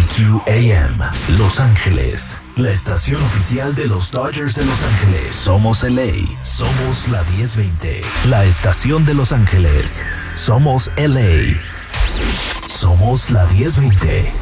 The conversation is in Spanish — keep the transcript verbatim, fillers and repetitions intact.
Q A M, Los Ángeles, la estación oficial de los Dodgers de Los Ángeles. Somos L A, somos la diez veinte, la estación de Los Ángeles. Somos L A, somos la diez veinte.